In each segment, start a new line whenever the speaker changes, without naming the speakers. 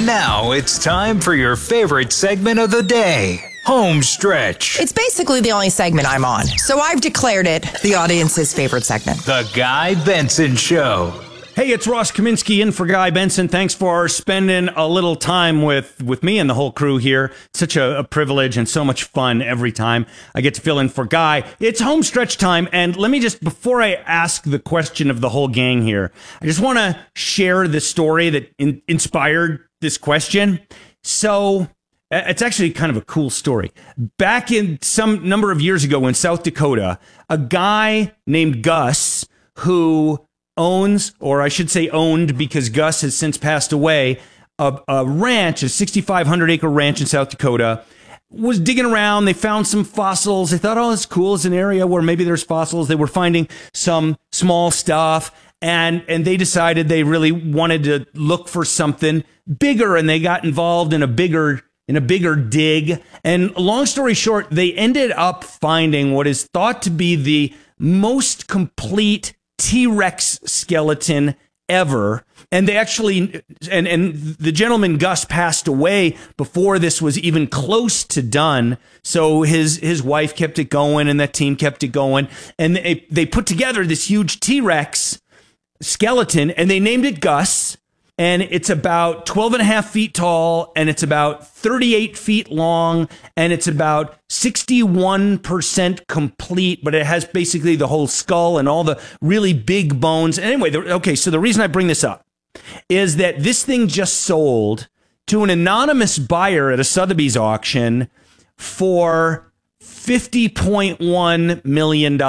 Now it's time for your favorite segment of the day, Home Stretch.
It's basically the only segment I'm on, so I've declared it the audience's favorite segment.
The Guy Benson Show.
Hey, it's Ross Kaminsky in for Guy Benson. Thanks for spending a little time with me and the whole crew here. Such a privilege and so much fun every time I get to fill in for Guy. It's home stretch time, and let me just, before I ask the question of the whole gang here, I just want to share the story that inspired this question. So it's actually kind of a cool story. Back in some number of years ago in South Dakota, a guy named Gus, who owns, or I should say owned, because Gus has since passed away, a ranch, a 6,500 acre ranch in South Dakota, was digging around. They found some fossils. They thought, oh, it's cool. It's an area where maybe there's fossils. They were finding some small stuff, and they decided they really wanted to look for something bigger, and they got involved in a bigger dig. And long story short, they ended up finding what is thought to be the most complete T-Rex skeleton ever. And they actually, and the gentleman Gus passed away before this was even close to done. So his wife kept it going, and that team kept it going. And they put together this huge T-Rex skeleton, and they named it Gus. And it's about 12 and a half feet tall, and it's about 38 feet long, and it's about 61% complete, but it has basically the whole skull and all the really big bones. Anyway, okay, so the reason I bring this up is that this thing just sold to an anonymous buyer at a Sotheby's auction for $50.1 million.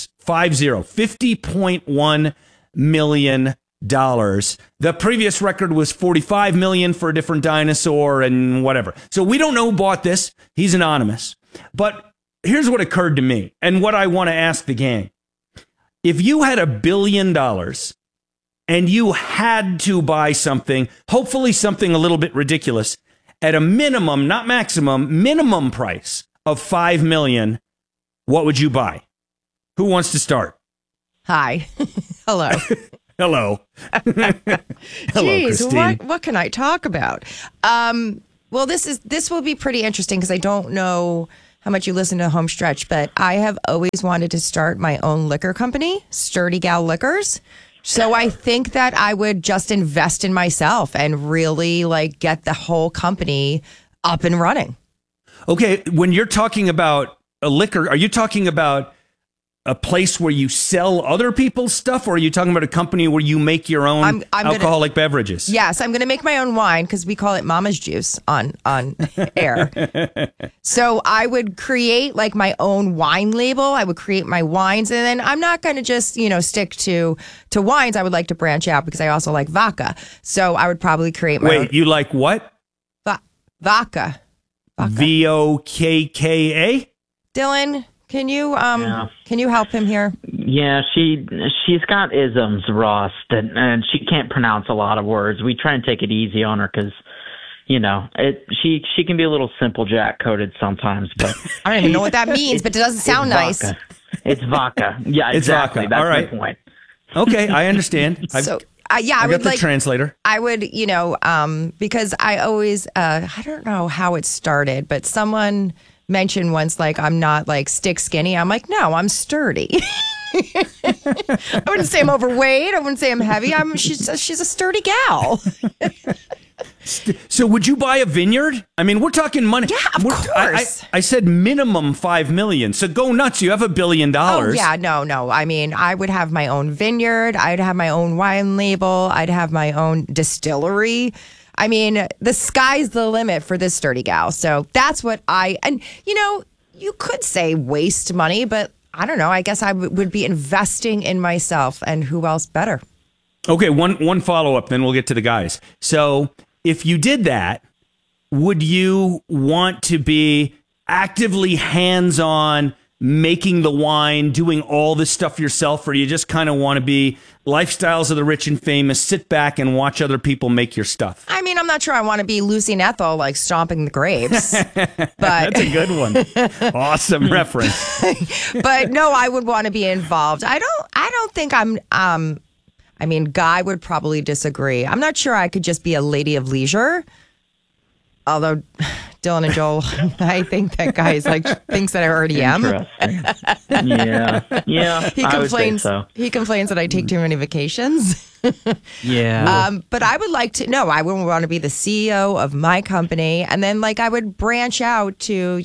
$50.1 million. The previous record was 45 million for a different dinosaur and whatever. So we don't know who bought this. He's anonymous. But here's what occurred to me and what I want to ask the gang. If you had $1 billion and you had to buy something, hopefully something a little bit ridiculous, at a minimum, not maximum, minimum price of $5 million, what would you buy? Who wants to start?
Hi. Hello.
Hello. Hello,
Jeez,
Christine.
what can I talk about? Well, this will be pretty interesting because I don't know how much you listen to Home Stretch, but I have always wanted to start my own liquor company, Sturdy Gal Liquors. So I think that I would just invest in myself and really get the whole company up and running. Okay,
when you're talking about a liquor, are you talking about a place where you sell other people's stuff, or are you talking about a company where you make your own alcoholic beverages?
Yes, I'm going to make my own wine because we call it Mama's Juice on air. So I would create my own wine label. I would create my wines, and then I'm not going to just stick to wines. I would like to branch out because I also like vodka. So I would probably create my own.
You like what?
Vodka.
VOKKA?
Dylan, can you help him here?
Yeah, she's got isms, Ross, and she can't pronounce a lot of words. We try and take it easy on her because, she can be a little simple Jack coded sometimes. But
I don't even know what that means, but it doesn't sound nice.
It's vodka. Yeah,
it's
exactly.
Vodka.
That's
all right.
my point.
Okay, I understand.
I
got the translator.
I would, because I always, I don't know how it started, but someone mentioned once, I'm not stick skinny. I'm like, no, I'm sturdy. I wouldn't say I'm overweight. I wouldn't say I'm heavy. She's a sturdy gal.
So would you buy a vineyard? I mean, we're talking money.
Yeah, of course.
I said minimum $5 million. So go nuts. You have $1 billion.
Oh, yeah. No. I mean, I would have my own vineyard. I'd have my own wine label. I'd have my own distillery. I mean, the sky's the limit for this sturdy gal. So that's what you could say waste money, but I don't know. I guess I would be investing in myself, and who else better?
Okay, one follow-up, then we'll get to the guys. So if you did that, would you want to be actively hands-on, making the wine, doing all this stuff yourself, or do you just kind of want to be lifestyles of the rich and famous, sit back and watch other people make your stuff?
I mean, I'm not sure I want to be Lucy and Ethel, stomping the grapes. But
that's a good one. Awesome reference.
But no, I would want to be involved. I don't think I'm I mean, Guy would probably disagree. I'm not sure I could just be a lady of leisure. Although Dylan and Joel, I think that guy is thinks that I already am.
Interesting. Yeah.
He
I would say
complains.
so.
He complains that I take too many vacations.
Yeah.
But I would like to. No, I would want to be the CEO of my company, and then I would branch out to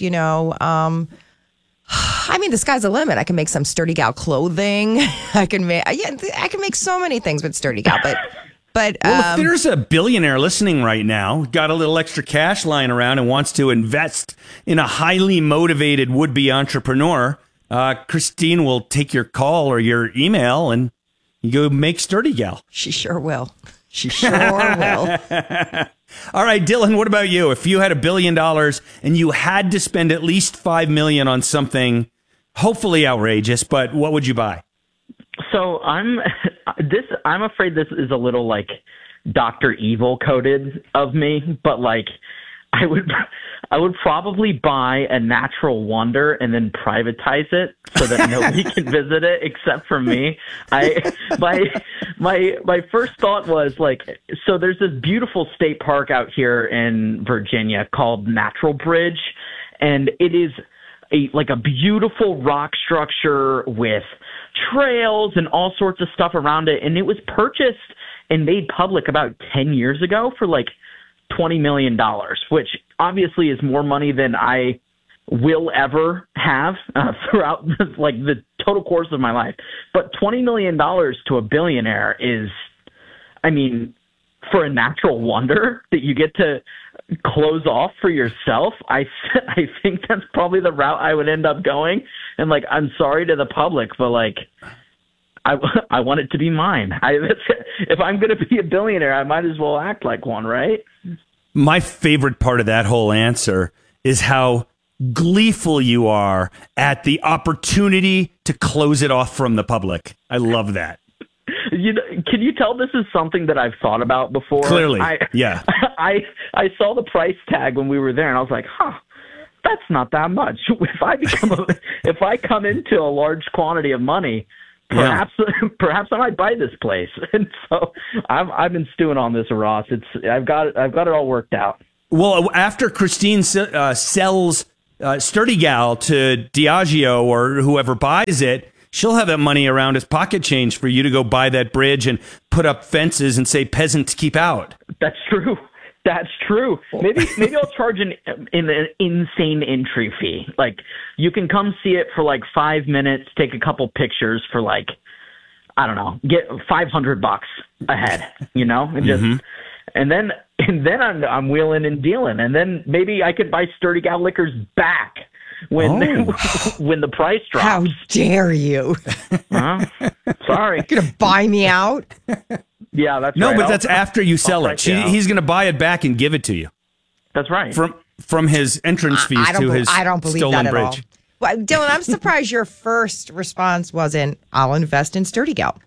I mean, the sky's the limit. I can make some Sturdy Gal clothing. I can make so many things with Sturdy Gal, but
Well, if there's a billionaire listening right now, got a little extra cash lying around and wants to invest in a highly motivated would-be entrepreneur, Christine will take your call or your email and you go make Sturdy Gal.
she sure will. She sure will.
All right, Dylan, what about you? If you had $1 billion and you had to spend at least $5 million on something hopefully outrageous, but what would you buy?
So I'm afraid this is a little Dr. Evil coded of me, but I would probably buy a natural wonder and then privatize it so that nobody can visit it except for me. My first thought was so there's this beautiful state park out here in Virginia called Natural Bridge, and it is a beautiful rock structure with trails and all sorts of stuff around it, and it was purchased and made public about 10 years ago for $20 million, which obviously is more money than I will ever have throughout the total course of my life. But $20 million to a billionaire is, I mean, for a natural wonder that you get to close off for yourself, I think that's probably the route I would end up going. And I'm sorry to the public, but I want it to be mine. If I'm going to be a billionaire, I might as well act like one, right?
My favorite part of that whole answer is how gleeful you are at the opportunity to close it off from the public. I love that.
Can you tell this is something that I've thought about before?
Clearly, yeah.
I saw the price tag when we were there, and I was like, that's not that much. If I come into a large quantity of money, perhaps I might buy this place. And so I've been stewing on this, Ross. I've got it all worked out.
Well, after Christine sells Sturdy Gal to Diageo or whoever buys it, she'll have that money around as pocket change for you to go buy that bridge and put up fences and say peasants keep out.
That's true. That's true. Maybe I'll charge an insane entry fee. You can come see it for 5 minutes, take a couple pictures for I don't know, get $500 a head, and just and then I'm wheeling and dealing, and then maybe I could buy Sturdy Gal Liquors back when the price drops.
How dare you?
Sorry.
You're going to buy me out?
Yeah, that's
no,
right.
but that's after you sell it. He's going to buy it back and give it to you.
That's right.
From his entrance fees to his
I don't believe
stolen
that at
bridge.
all. Well, Dylan, I'm surprised your first response wasn't, I'll invest in Sturdy Gal.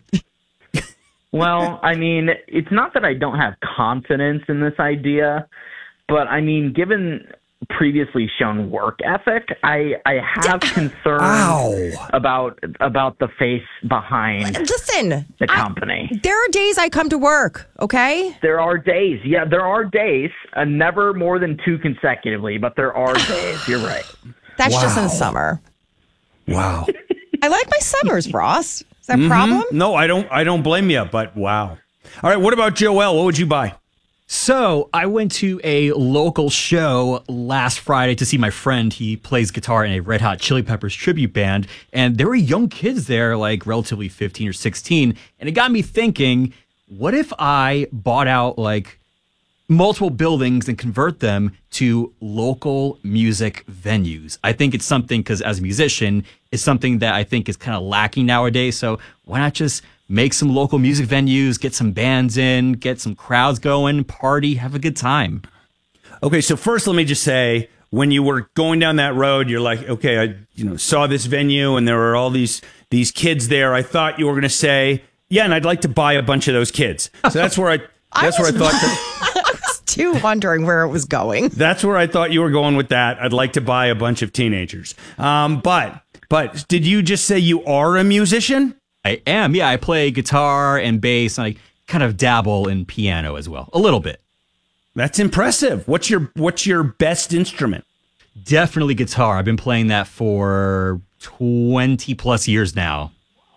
Well, I mean, it's not that I don't have confidence in this idea, but I mean, given previously shown work ethic, I have concerns about the face behind the company.
There are days I come to work, okay?
There are days. Yeah, there are days. Never more than 2 consecutively, but there are days. You're right.
That's just in the summer.
Wow.
I like my summers, Ross. Is that a problem?
No, I don't blame you, but wow. All right, what about Joel? What would you buy?
So I went to a local show last Friday to see my friend. He plays guitar in a Red Hot Chili Peppers tribute band, and there were young kids there, relatively 15 or 16, and it got me thinking, what if I bought out multiple buildings and convert them to local music venues? I think it's something, because as a musician, it's something that I think is kind of lacking nowadays. So why not just make some local music venues, get some bands in, get some crowds going, party, have a good time?
Okay, so first let me just say, when you were going down that road, you're like, okay, I saw this venue and there were all these kids there. I thought you were going to say, yeah, and I'd like to buy a bunch of those kids. So that's where I thought.
I was too wondering where it was going.
That's where I thought you were going with that. I'd like to buy a bunch of teenagers. But did you just say you are a musician?
I am. Yeah, I play guitar and bass, and I kind of dabble in piano as well, a little bit.
That's impressive. What's your best instrument?
Definitely guitar. I've been playing that for 20 plus years now.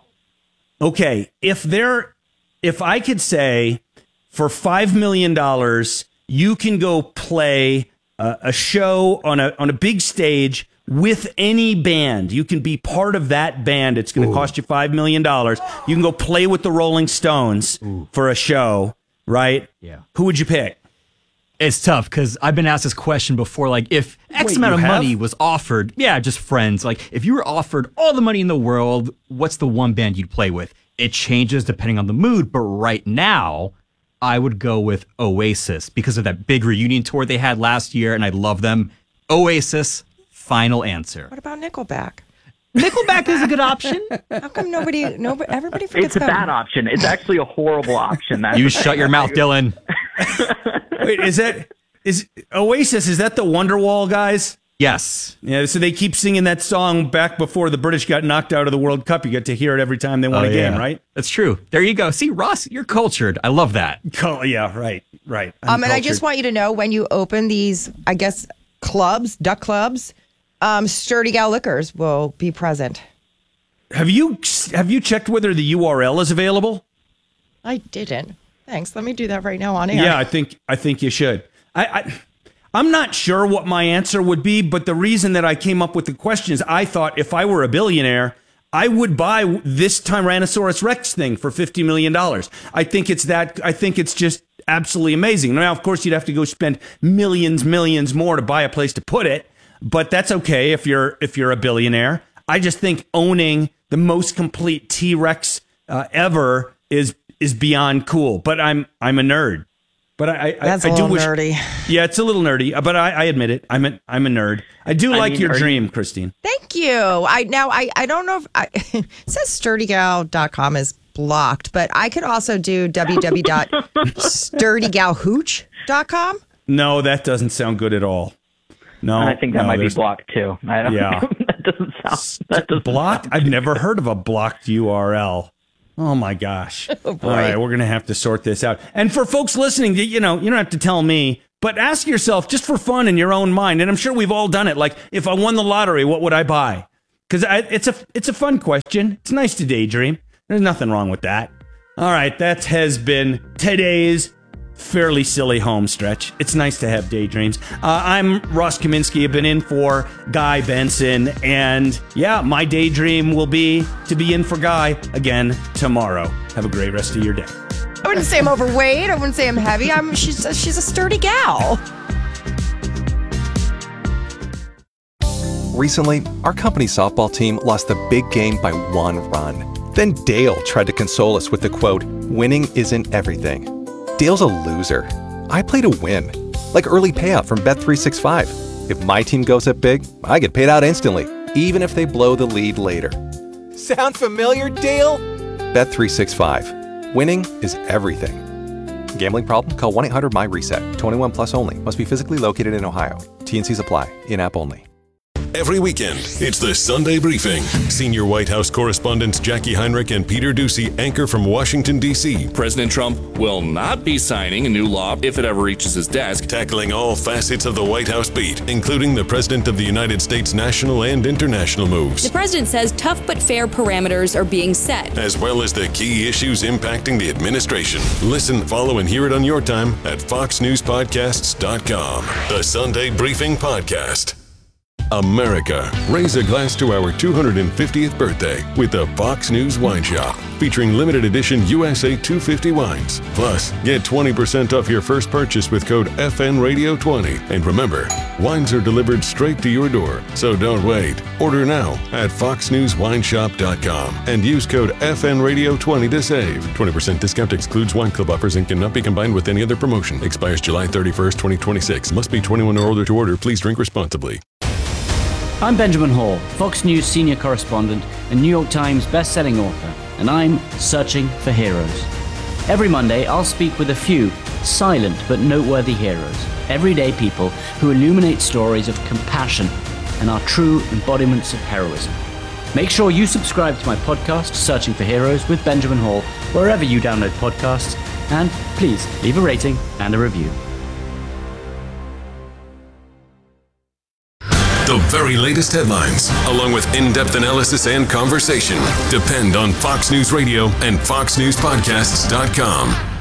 Okay, if I could say for $5 million, you can go play a show on a big stage with any band. You can be part of that band. It's going to cost you $5 million. You can go play with the Rolling Stones for a show, right?
Yeah.
Who would you pick?
It's tough because I've been asked this question before. Like, if X amount of money was offered, just friends. Like, if you were offered all the money in the world, what's the one band you'd play with? It changes depending on the mood. But right now, I would go with Oasis because of that big reunion tour they had last year, and I love them. Oasis, final answer.
What about Nickelback?
Nickelback is a good option.
How come everybody forgets
It's a bad option. It's actually a horrible option.
You shut your mouth, Dylan.
Wait, is Oasis, is that the Wonderwall guys?
Yes.
Yeah, so they keep singing that song back before the British got knocked out of the World Cup. You get to hear it every time they won a game, right?
That's true. There you go. See, Ross, you're cultured. I love that.
Yeah, right.
And I just want you to know, when you open these, I guess, duck clubs, Sturdy Gal Liquors will be present.
Have you checked whether the URL is available?
I didn't. Thanks. Let me do that right now on air.
Yeah, I think you should. I'm not sure what my answer would be, but the reason that I came up with the question is I thought if I were a billionaire, I would buy this Tyrannosaurus Rex thing for $50 million. I think it's just absolutely amazing. Now, of course, you'd have to go spend millions more to buy a place to put it, but that's okay if you're a billionaire. I just think owning the most complete T-Rex ever is beyond cool. But I'm a nerd. But
That's a little nerdy.
Yeah, it's a little nerdy, but I admit it. I'm a nerd. I do like your dream, Christine.
Thank you. I don't know if it says sturdygal.com is blocked, but I could also do www.sturdygalhooch.com.
No, that doesn't sound good at all. No,
I think that might be blocked too. That doesn't sound
blocked. I've never heard of a blocked URL. Oh my gosh. All right, we're going to have to sort this out. And for folks listening, you don't have to tell me, but ask yourself just for fun in your own mind. And I'm sure we've all done it. Like, if I won the lottery, what would I buy? Because it's a fun question. It's nice to daydream. There's nothing wrong with that. All right, that has been today's fairly silly home stretch. It's nice to have daydreams. I'm Ross Kaminsky. I've been in for Guy Benson, and my daydream will be to be in for Guy again tomorrow. Have a great rest of your day.
I wouldn't say I'm overweight. I wouldn't say I'm heavy. She's a sturdy gal.
Recently, our company softball team lost the big game by 1 run. Then Dale tried to console us with the quote, "Winning isn't everything." Dale's a loser. I play to win. Like early payout from Bet365. If my team goes up big, I get paid out instantly, even if they blow the lead later. Sound familiar, Dale? Bet365. Winning is everything. Gambling problem? Call 1-800-MY-RESET. 21 plus only. Must be physically located in Ohio. T&Cs apply. In-app only.
Every weekend, it's the Sunday Briefing. Senior White House correspondents Jackie Heinrich and Peter Doocy anchor from Washington, D.C.
President Trump will not be signing a new law if it ever reaches his desk.
Tackling all facets of the White House beat, including the President of the United States' national and international moves.
The president says tough but fair parameters are being set,
as well as the key issues impacting the administration. Listen, follow, and hear it on your time at FoxNewsPodcasts.com. The Sunday Briefing Podcast. America, raise a glass to our 250th birthday with the Fox News Wine Shop, featuring limited edition USA 250 wines. Plus, get 20% off your first purchase with code FNRadio20. And remember, wines are delivered straight to your door, so don't wait. Order now at FoxNewsWineShop.com and use code FNRadio20 to save. 20% discount excludes wine club offers and cannot be combined with any other promotion. Expires July 31st, 2026. Must be 21 or older to order. Please drink responsibly.
I'm Benjamin Hall, Fox News senior correspondent and New York Times best-selling author, and I'm searching for heroes. Every Monday, I'll speak with a few silent but noteworthy heroes, everyday people who illuminate stories of compassion and are true embodiments of heroism. Make sure you subscribe to my podcast, Searching for Heroes with Benjamin Hall, wherever you download podcasts, and please leave a rating and a review.
The very latest headlines, along with in-depth analysis and conversation, depend on Fox News Radio and FoxNewsPodcasts.com.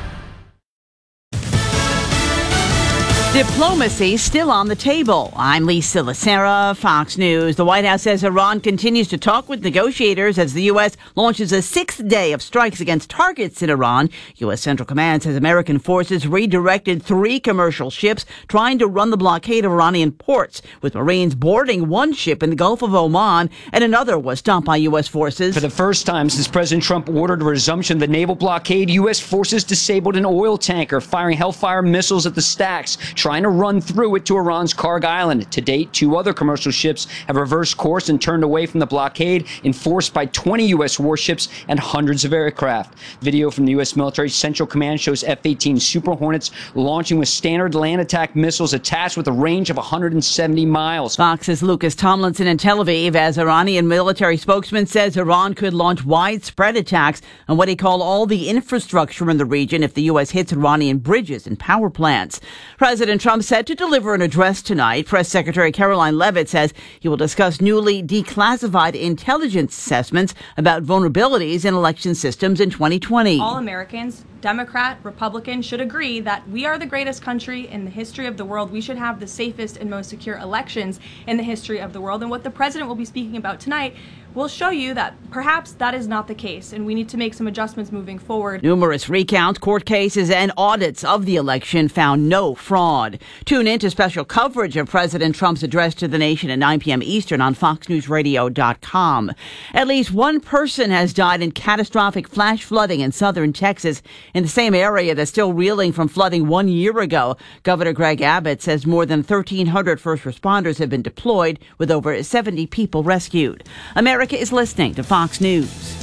Diplomacy still on the table. I'm Lisa Lacera, Fox News. The White House says Iran continues to talk with negotiators as the U.S. launches a sixth day of strikes against targets in Iran. U.S. Central Command says American forces redirected 3 commercial ships trying to run the blockade of Iranian ports, with Marines boarding one ship in the Gulf of Oman and another was stopped by U.S. forces.
For the first time since President Trump ordered a resumption of the naval blockade, U.S. forces disabled an oil tanker, firing Hellfire missiles at the stacks, trying to run through it to Iran's Karg Island. To date, 2 other commercial ships have reversed course and turned away from the blockade, enforced by 20 U.S. warships and hundreds of aircraft. Video from the U.S. military Central Command shows F-18 Super Hornets launching with standard land attack missiles attached with a range of 170 miles.
Fox's Lucas Tomlinson in Tel Aviv, as Iranian military spokesman says Iran could launch widespread attacks on what he called all the infrastructure in the region if the U.S. hits Iranian bridges and power plants. President Trump set to deliver an address tonight. Press Secretary Caroline Leavitt says he will discuss newly declassified intelligence assessments about vulnerabilities in election systems in 2020.
All Americans, Democrat, Republican, should agree that we are the greatest country in the history of the world. We should have the safest and most secure elections in the history of the world. And what the president will be speaking about tonight will show you that perhaps that is not the case, and we need to make some adjustments moving forward.
Numerous recounts, court cases, and audits of the election found no fraud. Tune in to special coverage of President Trump's address to the nation at 9 p.m. Eastern on FoxNewsRadio.com. At least one person has died in catastrophic flash flooding in southern Texas, in the same area that's still reeling from flooding 1 year ago. Governor Greg Abbott says more than 1,300 first responders have been deployed, with over 70 people rescued. America is listening to Fox News.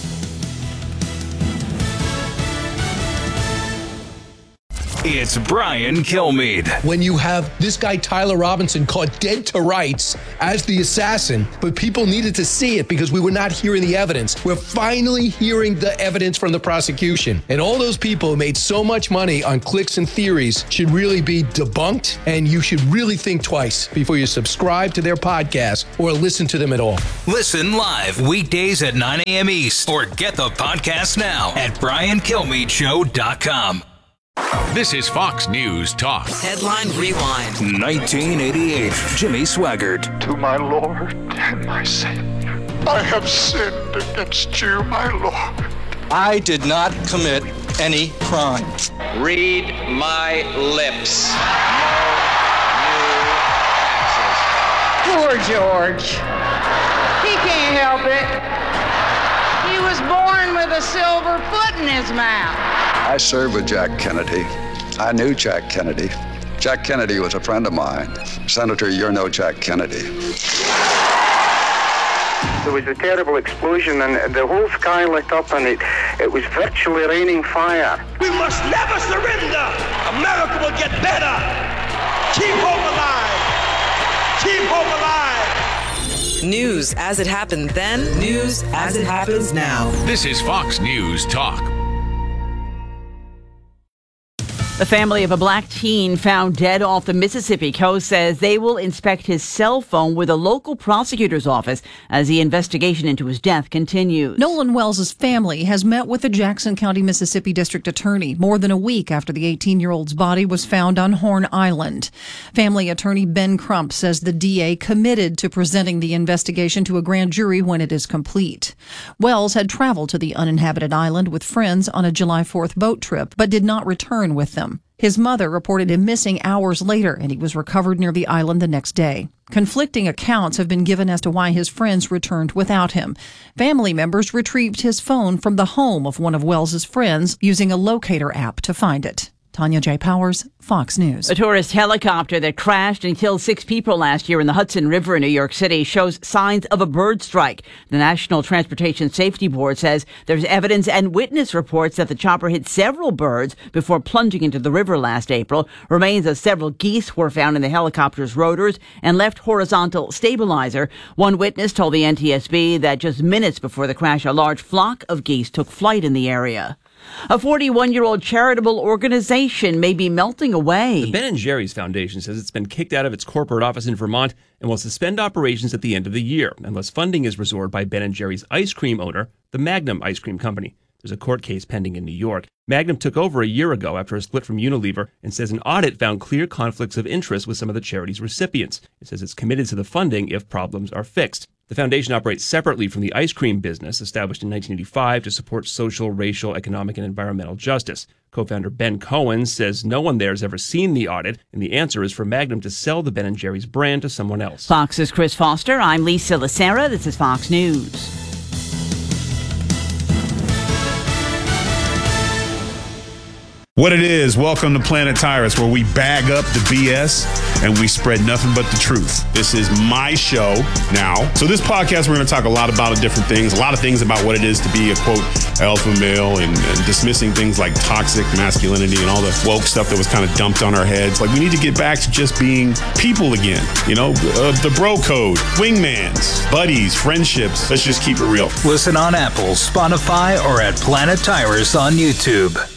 It's Brian Kilmeade.
When you have this guy, Tyler Robinson, caught dead to rights as the assassin, but people needed to see it because we were not hearing the evidence. We're finally hearing the evidence from the prosecution. And all those people who made so much money on clicks and theories should really be debunked, and you should really think twice before you subscribe to their podcast or listen to them at all.
Listen live weekdays at 9 a.m. East or get the podcast now at BrianKilmeadeShow.com.
This is Fox News Talk.
Headline Rewind.
1988. Jimmy Swaggart.
To my Lord and my Savior, I have sinned against you, my Lord.
I did not commit any crime.
Read my lips. No new taxes.
Poor George. He can't help it. He was born with a silver foot in his mouth.
I served with Jack Kennedy. I knew Jack Kennedy. Jack Kennedy was a friend of mine. Senator, you're no Jack Kennedy.
There was a terrible explosion and the whole sky lit up and it was virtually raining fire.
We must never surrender. America will get better. Keep hope alive. Keep hope alive.
News as it happened then, news as it happens now.
This is Fox News Talk.
The family of a black teen found dead off the Mississippi coast says they will inspect his cell phone with a local prosecutor's office as the investigation into his death continues.
Nolan Wells' family has met with the Jackson County, Mississippi District Attorney more than a week after the 18-year-old's body was found on Horn Island. Family attorney Ben Crump says the DA committed to presenting the investigation to a grand jury when it is complete. Wells had traveled to the uninhabited island with friends on a July 4th boat trip, but did not return with them. His mother reported him missing hours later, and he was recovered near the island the next day. Conflicting accounts have been given as to why his friends returned without him. Family members retrieved his phone from the home of one of Wells's friends using a locator app to find it. Tanya J. Powers, Fox News.
A tourist helicopter that crashed and killed 6 people last year in the Hudson River in New York City shows signs of a bird strike. The National Transportation Safety Board says there's evidence and witness reports that the chopper hit several birds before plunging into the river last April. Remains of several geese were found in the helicopter's rotors and left horizontal stabilizer. One witness told the NTSB that just minutes before the crash, a large flock of geese took flight in the area. A 41-year-old charitable organization may be melting away.
The Ben & Jerry's Foundation says it's been kicked out of its corporate office in Vermont and will suspend operations at the end of the year unless funding is restored by Ben & Jerry's ice cream owner, the Magnum Ice Cream Company. There's a court case pending in New York. Magnum took over a year ago after a split from Unilever and says an audit found clear conflicts of interest with some of the charity's recipients. It says it's committed to the funding if problems are fixed. The foundation operates separately from the ice cream business, established in 1985 to support social, racial, economic, and environmental justice. Co-founder Ben Cohen says no one there has ever seen the audit, and the answer is for Magnum to sell the Ben & Jerry's brand to someone else.
Fox's Chris Foster. I'm Lisa Lacera. This is Fox News.
What it is, welcome to Planet Tyrus, where we bag up the BS and we spread nothing but the truth. This is my show now. So this podcast, we're going to talk a lot about different things, a lot of things about what it is to be a, quote, alpha male and dismissing things like toxic masculinity and all the woke stuff that was kind of dumped on our heads. Like, we need to get back to just being people again. You know, the bro code, wingmans, buddies, friendships. Let's just keep it real.
Listen on Apple, Spotify, or at Planet Tyrus on YouTube.